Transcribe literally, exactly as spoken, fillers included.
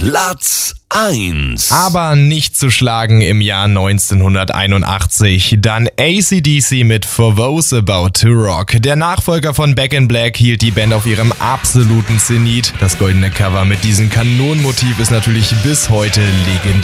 Platz eins. Aber nicht zu schlagen im Jahr neunzehnhunderteinundachtzig. Dann A C D C mit For Those About to Rock. Der Nachfolger von Back in Black hielt die Band auf ihrem absoluten Zenit. Das goldene Cover mit diesem Kanonenmotiv ist natürlich bis heute legendär.